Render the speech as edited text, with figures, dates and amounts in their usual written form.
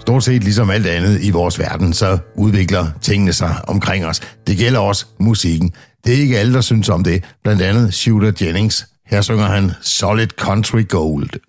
stort set ligesom alt andet i vores verden, så udvikler tingene sig omkring os. Det gælder også musikken. Det er ikke alle, der synes om det. Blandt andet Shooter Jennings. Her synger han Solid Country Gold.